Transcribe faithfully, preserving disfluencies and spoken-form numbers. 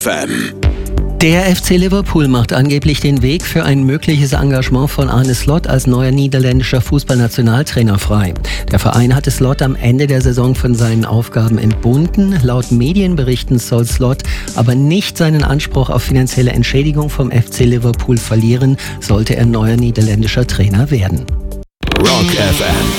F M. Der F C Liverpool macht angeblich den Weg für ein mögliches Engagement von Arne Slot als neuer niederländischer Fußballnationaltrainer frei. Der Verein hatte Slot am Ende der Saison von seinen Aufgaben entbunden. Laut Medienberichten soll Slot aber nicht seinen Anspruch auf finanzielle Entschädigung vom F C Liverpool verlieren, sollte er neuer niederländischer Trainer werden. Rock F M.